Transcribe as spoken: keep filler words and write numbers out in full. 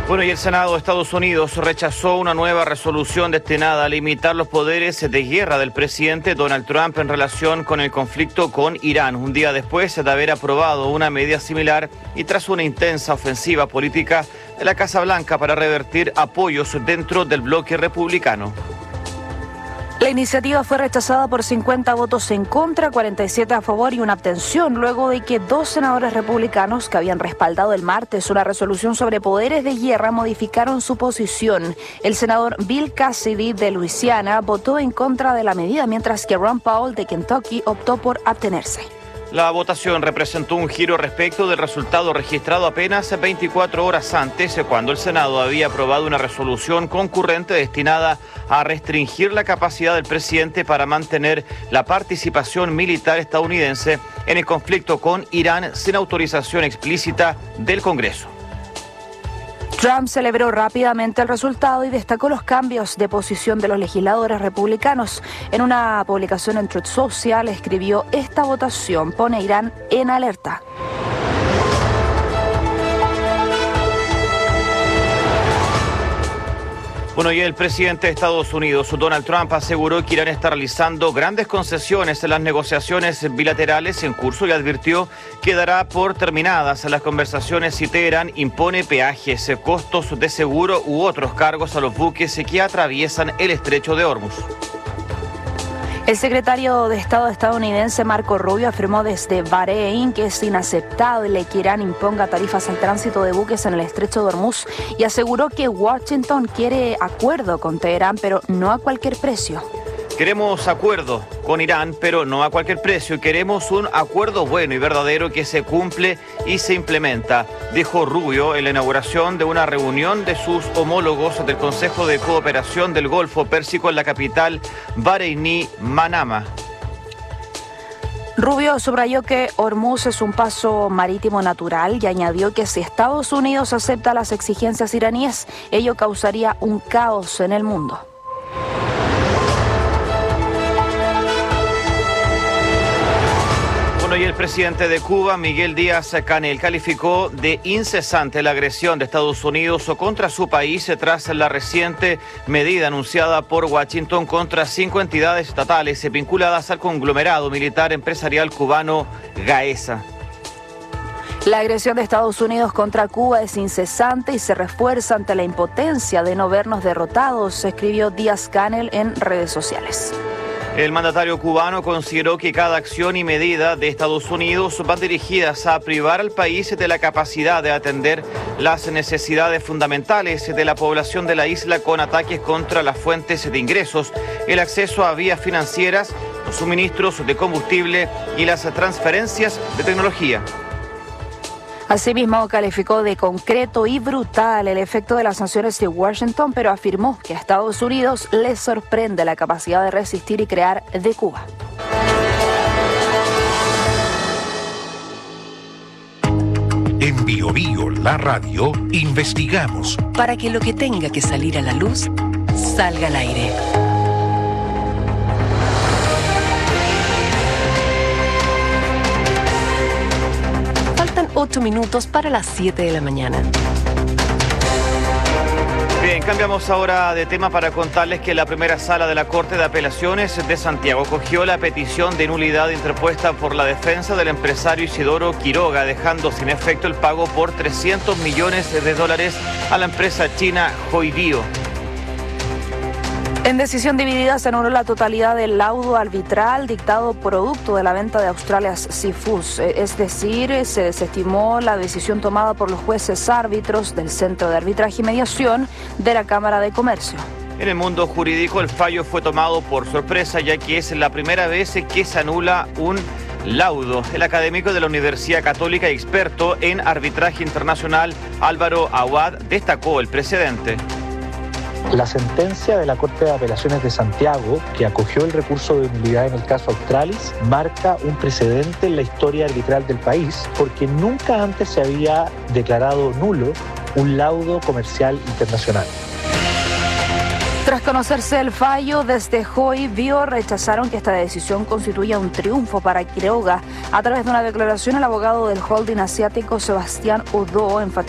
Bueno, y el Senado de Estados Unidos rechazó una nueva resolución destinada a limitar los poderes de guerra del presidente Donald Trump en relación con el conflicto con Irán, un día después de haber aprobado una medida similar y tras una intensa ofensiva política de la Casa Blanca para revertir apoyos dentro del bloque republicano. La iniciativa fue rechazada por cincuenta votos en contra, cuarenta y siete a favor y una abstención, luego de que dos senadores republicanos que habían respaldado el martes una resolución sobre poderes de guerra modificaron su posición. El senador Bill Cassidy de Luisiana votó en contra de la medida, mientras que Ron Paul de Kentucky optó por abstenerse. La votación representó un giro respecto del resultado registrado apenas veinticuatro horas antes, cuando el Senado había aprobado una resolución concurrente destinada a restringir la capacidad del presidente para mantener la participación militar estadounidense en el conflicto con Irán sin autorización explícita del Congreso. Trump celebró rápidamente el resultado y destacó los cambios de posición de los legisladores republicanos. En una publicación en Truth Social escribió: esta votación pone a Irán en alerta. Bueno, y el presidente de Estados Unidos, Donald Trump, aseguró que Irán está realizando grandes concesiones en las negociaciones bilaterales en curso y advirtió que dará por terminadas las conversaciones si Teherán impone peajes, costos de seguro u otros cargos a los buques que atraviesan el estrecho de Hormuz. El secretario de Estado estadounidense Marco Rubio afirmó desde Bahrein que es inaceptable que Irán imponga tarifas al tránsito de buques en el estrecho de Hormuz y aseguró que Washington quiere acuerdo con Teherán, pero no a cualquier precio. Queremos acuerdo con Irán, pero no a cualquier precio. Queremos un acuerdo bueno y verdadero que se cumple y se implementa, dijo Rubio en la inauguración de una reunión de sus homólogos del Consejo de Cooperación del Golfo Pérsico en la capital bareiní, Manama. Rubio subrayó que Hormuz es un paso marítimo natural y añadió que si Estados Unidos acepta las exigencias iraníes, ello causaría un caos en el mundo. Y el presidente de Cuba, Miguel Díaz-Canel, calificó de incesante la agresión de Estados Unidos contra su país tras la reciente medida anunciada por Washington contra cinco entidades estatales vinculadas al conglomerado militar empresarial cubano Gaesa. La agresión de Estados Unidos contra Cuba es incesante y se refuerza ante la impotencia de no vernos derrotados, escribió Díaz-Canel en redes sociales. El mandatario cubano consideró que cada acción y medida de Estados Unidos van dirigidas a privar al país de la capacidad de atender las necesidades fundamentales de la población de la isla, con ataques contra las fuentes de ingresos, el acceso a vías financieras, los suministros de combustible y las transferencias de tecnología. Asimismo, calificó de concreto y brutal el efecto de las sanciones de Washington, pero afirmó que a Estados Unidos le sorprende la capacidad de resistir y crear de Cuba. En Bio Bio, la radio, investigamos para que lo que tenga que salir a la luz salga al aire. Ocho minutos para las siete de la mañana. Bien, cambiamos ahora de tema para contarles que la primera sala de la Corte de Apelaciones de Santiago acogió la petición de nulidad interpuesta por la defensa del empresario Isidoro Quiroga, dejando sin efecto el pago por trescientos millones de dólares a la empresa china Huibao. En decisión dividida se anuló la totalidad del laudo arbitral dictado producto de la venta de Australia's Seafoods, es decir, se desestimó la decisión tomada por los jueces árbitros del Centro de Arbitraje y Mediación de la Cámara de Comercio. En el mundo jurídico, el fallo fue tomado por sorpresa, ya que es la primera vez que se anula un laudo. El académico de la Universidad Católica y experto en arbitraje internacional, Álvaro Aguad, destacó el precedente. La sentencia de la Corte de Apelaciones de Santiago, que acogió el recurso de nulidad en el caso Australis, marca un precedente en la historia arbitral del país, porque nunca antes se había declarado nulo un laudo comercial internacional. Tras conocerse el fallo, desde Huibao rechazaron que esta decisión constituya un triunfo para Quiroga. A través de una declaración, el abogado del holding asiático Sebastián Odo enfatizó